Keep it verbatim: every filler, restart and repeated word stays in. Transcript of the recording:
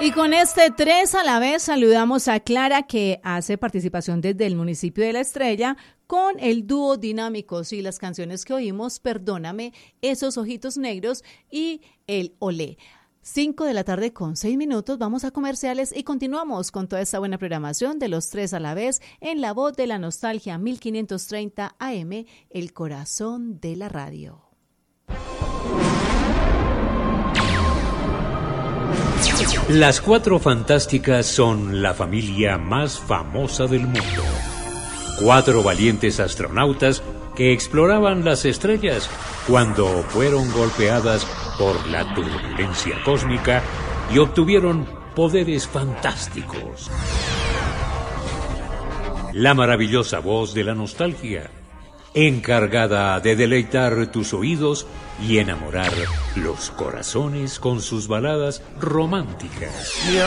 Y con este tres a la vez saludamos a Clara, que hace participación desde el municipio de La Estrella con el dúo Dinámicos y las canciones que oímos, Perdóname, Esos Ojitos Negros y El Olé. Cinco de la tarde con seis minutos, vamos a comerciales y continuamos con toda esta buena programación de los tres a la vez en La Voz de la Nostalgia, mil quinientos treinta A M, el corazón de la radio. Las Cuatro Fantásticas son la familia más famosa del mundo. Cuatro valientes astronautas que exploraban las estrellas cuando fueron golpeadas por la turbulencia cósmica y obtuvieron poderes fantásticos. La maravillosa voz de la nostalgia, encargada de deleitar tus oídos y enamorar los corazones con sus baladas románticas.